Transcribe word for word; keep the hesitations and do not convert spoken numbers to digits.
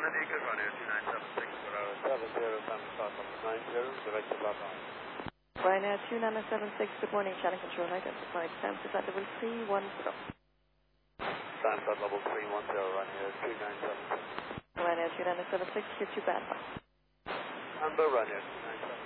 Kennedy, good runner, two nine seven six, seven zero seven five nine zero, direct to Love Line. Ryanair two nine seven six, good morning, channel control, identified Stanford at level three one zero. Stanford level three one zero, Ryanair two nine seven six. Ryanair two nine seven six, get you bad. Amber, Ryanair two nine seven six.